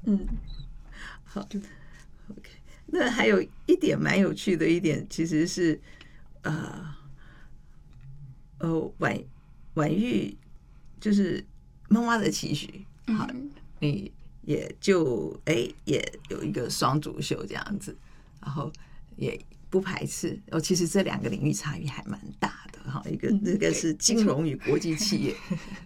好，OK。那还有一点蛮有趣的一点，其实是婉玉就是妈妈的期许，好，你也就也有一个双主修这样子，然后也不排斥。其实这两个领域差异还蛮大的哈，这个是金融与国际企业，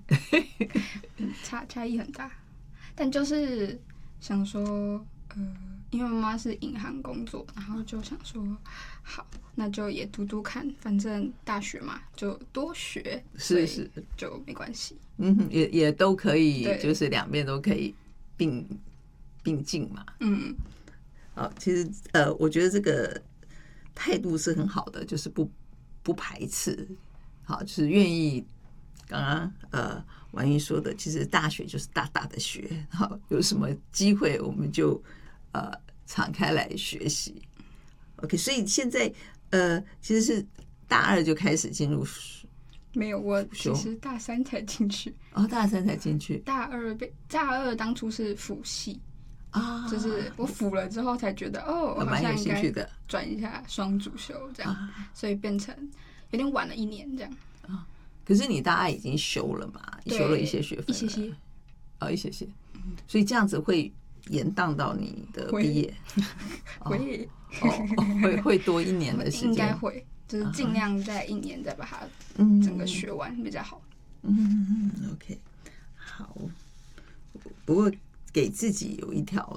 差异很大。但就是想说，因为妈妈是银行工作，然后就想说，好，那就也读看，反正大学嘛，就多学， 是就没关系。 也都可以，就是两边都可以并进嘛。其实我觉得这个态度是很好的，就是不排斥，好，就是愿意。刚刚婉玉说的，其实大学就是大大的学，好，有什么机会我们就敞开来学习。OK， 所以现在其实是大二就开始进入。 没有，我其实大三才进去。 大三才进去。 大二当初是辅系啊，就是我辅了之后才觉得我好像应该转一下双主修这样，所以变成有点晚了1年这样。 可是你大二已经修了嘛？修了一些学分，一些些，所以这样子会延宕到你的毕业，会多1年的时间， 应该会，就是尽量在1年再把它整个学完比较好。 OK， 好。不过给自己有一条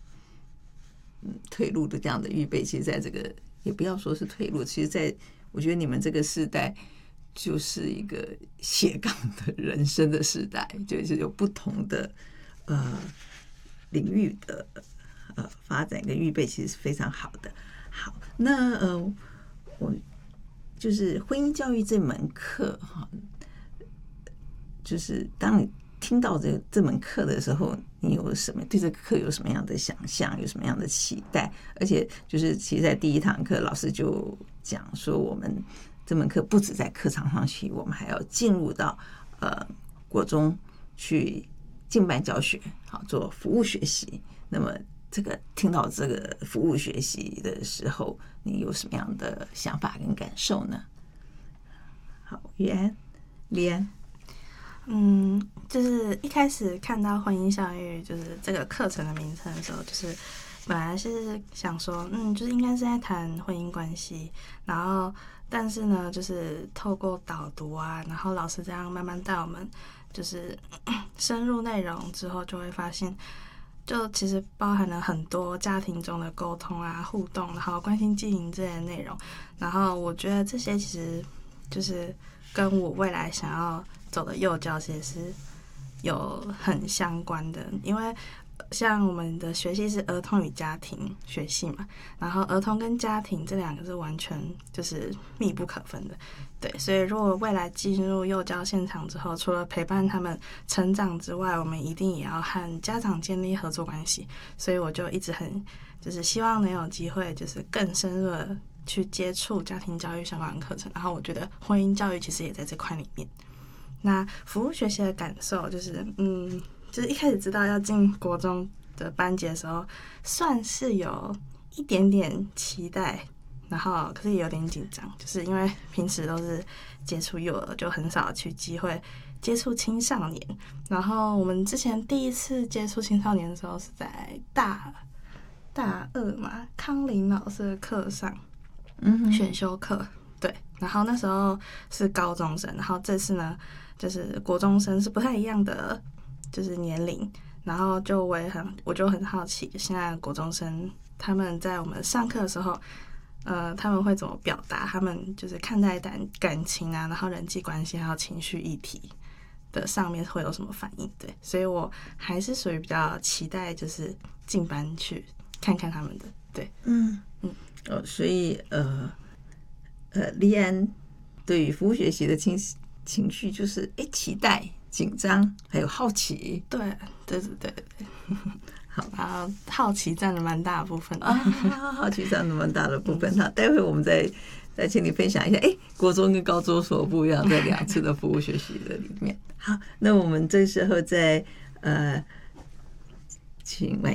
退路的这样的预备，其实在这个也不要说是退路，其实在我觉得你们这个世代。就是一个斜杠的人生的时代，就是有不同的领域的发展跟预备，其实是非常好的。好，那我就是婚姻教育这门课哈，就是当你听到这门课的时候，你有什么对这个课有什么样的想象，有什么样的期待？而且就是其实在第1堂课，老师就讲说我们。这门课不止在课堂上学，我们还要进入到国中去进班教学，好做服务学习。那么这个听到这个服务学习的时候，你有什么样的想法跟感受呢？好，玉安、丽安， 就是一开始看到婚姻教育就是这个课程的名称的时候，就是本来是想说，就是应该是在谈婚姻关系，然后。但是呢，就是透过导读啊，然后老师这样慢慢带我们，就是深入内容之后，就会发现，就其实包含了很多家庭中的沟通啊、互动，然后关心经营这些内容。然后我觉得这些其实就是跟我未来想要走的幼教其实是有很相关的，因为。像我们的学系是儿童与家庭学系嘛，然后儿童跟家庭这2个是完全就是密不可分的，对，所以如果未来进入幼教现场之后，除了陪伴他们成长之外，我们一定也要和家长建立合作关系，所以我就一直很就是希望能有机会就是更深入的去接触家庭教育相关的课程，然后我觉得婚姻教育其实也在这块里面。那服务学习的感受就是就是一开始知道要进国中的班级的时候，算是有一点点期待，然后可是也有点紧张，就是因为平时都是接触幼儿，就很少去机会接触青少年。然后我们之前第一次接触青少年的时候是在大2嘛，康林老师的课上，选修课，对。然后那时候是高中生，然后这次呢就是国中生，是不太一样的。就是年龄，然后我就很好奇，现在的国中生他们在我们上课的时候，他们会怎么表达？他们就是看待感情啊，然后人际关系还有情绪议题的上面会有什么反应？对，所以我还是属于比较期待，就是进班去看看他们的。对， 所以丽安对于服务学习的情绪就是期待。紧张，还有好奇， 对，好，然后好奇占了蛮大的部分好奇占了蛮大的部分。那待会我们再请你分享一下，国中跟高中所不一样，在2次的服务学习的里面。好，那我们这时候再请